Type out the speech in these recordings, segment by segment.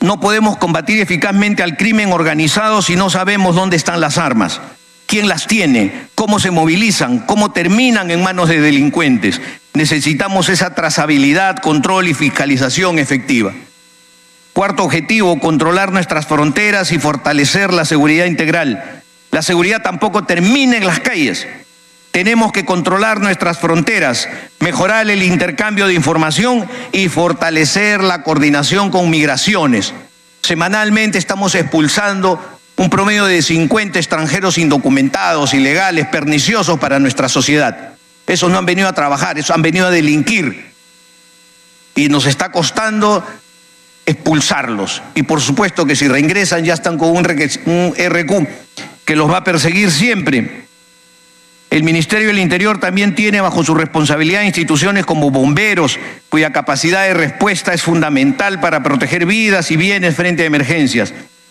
No podemos combatir eficazmente al crimen organizado si no sabemos dónde están las armas, quién las tiene, cómo se movilizan, cómo terminan en manos de delincuentes. Necesitamos esa trazabilidad, control y fiscalización efectiva. Cuarto objetivo, controlar nuestras fronteras y fortalecer la seguridad integral. La seguridad tampoco termina en las calles. Tenemos que controlar nuestras fronteras, mejorar el intercambio de información y fortalecer la coordinación con migraciones. Semanalmente estamos expulsando un promedio de 50 extranjeros indocumentados, ilegales, perniciosos para nuestra sociedad. Esos no han venido a trabajar, esos han venido a delinquir. Y nos está costando expulsarlos. Y por supuesto que si reingresan ya están con un RQ que los va a perseguir siempre. El Ministerio del Interior también tiene bajo su responsabilidad instituciones como bomberos, cuya capacidad de respuesta es fundamental para proteger vidas y bienes frente a emergencias.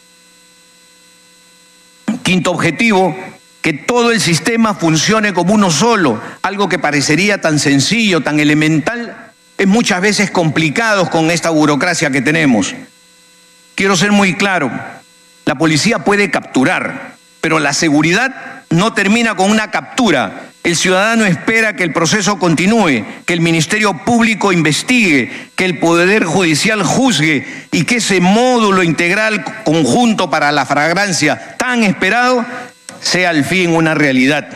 Quinto objetivo, que todo el sistema funcione como uno solo, algo que parecería tan sencillo, tan elemental, es muchas veces complicado con esta burocracia que tenemos. Quiero ser muy claro, la policía puede capturar, pero la seguridad no termina con una captura. El ciudadano espera que el proceso continúe, que el Ministerio Público investigue, que el Poder Judicial juzgue y que ese módulo integral conjunto para la flagrancia tan esperado sea al fin una realidad.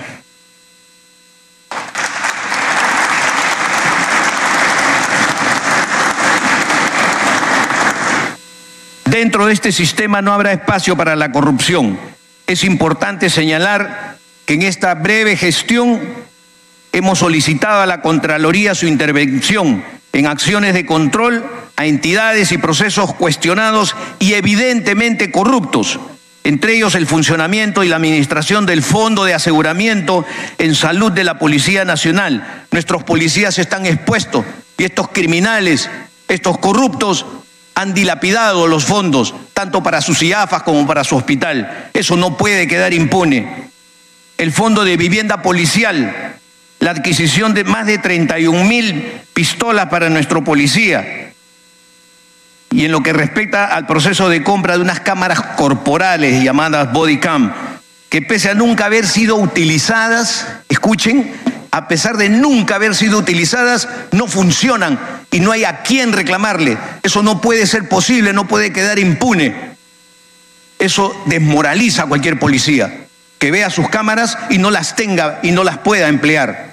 Dentro de este sistema no habrá espacio para la corrupción. Es importante señalar que en esta breve gestión hemos solicitado a la Contraloría su intervención en acciones de control a entidades y procesos cuestionados y evidentemente corruptos, entre ellos el funcionamiento y la administración del Fondo de Aseguramiento en Salud de la Policía Nacional. Nuestros policías están expuestos y estos criminales, estos corruptos, han dilapidado los fondos, tanto para sus IAFAS como para su hospital. Eso no puede quedar impune. El Fondo de Vivienda Policial, la adquisición de más de 31.000 pistolas para nuestro policía. Y en lo que respecta al proceso de compra de unas cámaras corporales llamadas body cam, que pese a nunca haber sido utilizadas, escuchen, a pesar de nunca haber sido utilizadas, no funcionan y no hay a quién reclamarle. Eso no puede ser posible, no puede quedar impune. Eso desmoraliza a cualquier policía que vea sus cámaras y no las tenga y no las pueda emplear.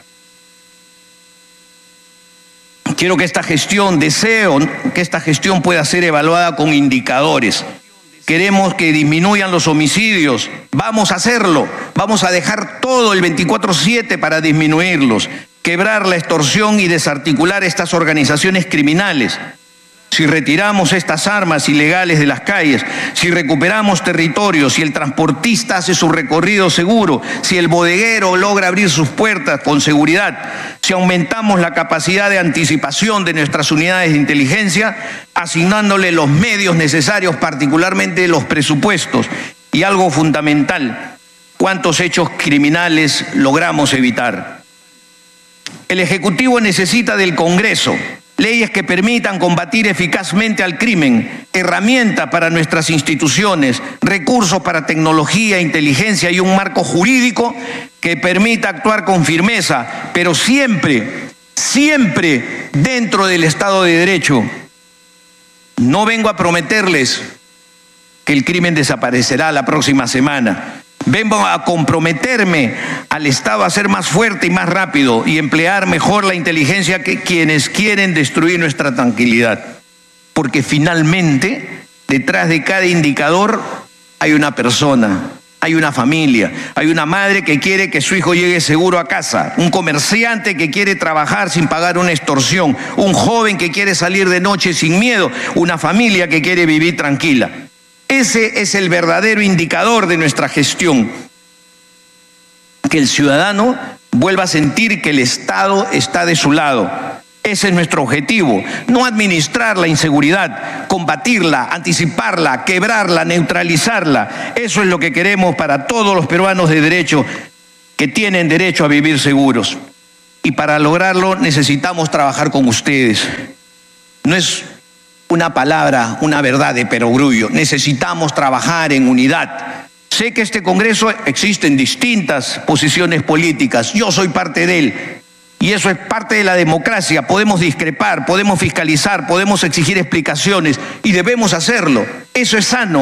Quiero que esta gestión, deseo que esta gestión pueda ser evaluada con indicadores. Queremos que disminuyan los homicidios. Vamos a hacerlo. Vamos a dejar todo el 24/7 para disminuirlos. Quebrar la extorsión y desarticular estas organizaciones criminales. Si retiramos estas armas ilegales de las calles, si recuperamos territorios, si el transportista hace su recorrido seguro, si el bodeguero logra abrir sus puertas con seguridad, si aumentamos la capacidad de anticipación de nuestras unidades de inteligencia, asignándole los medios necesarios, particularmente los presupuestos, y algo fundamental, ¿cuántos hechos criminales logramos evitar? El Ejecutivo necesita del Congreso leyes que permitan combatir eficazmente al crimen, herramientas para nuestras instituciones, recursos para tecnología, inteligencia y un marco jurídico que permita actuar con firmeza, pero siempre, siempre dentro del Estado de Derecho. No vengo a prometerles que el crimen desaparecerá la próxima semana. Vengo a comprometerme al Estado a ser más fuerte y más rápido y emplear mejor la inteligencia que quienes quieren destruir nuestra tranquilidad. Porque finalmente, detrás de cada indicador hay una persona, hay una familia, hay una madre que quiere que su hijo llegue seguro a casa, un comerciante que quiere trabajar sin pagar una extorsión, un joven que quiere salir de noche sin miedo, una familia que quiere vivir tranquila. Ese es el verdadero indicador de nuestra gestión. Que el ciudadano vuelva a sentir que el Estado está de su lado. Ese es nuestro objetivo. No administrar la inseguridad, combatirla, anticiparla, quebrarla, neutralizarla. Eso es lo que queremos para todos los peruanos de derecho que tienen derecho a vivir seguros. Y para lograrlo necesitamos trabajar con ustedes. No es una palabra, una verdad de perogrullo. Necesitamos trabajar en unidad. Sé que este Congreso existen distintas posiciones políticas. Yo soy parte de él. Y eso es parte de la democracia. Podemos discrepar, podemos fiscalizar, podemos exigir explicaciones y debemos hacerlo. Eso es sano.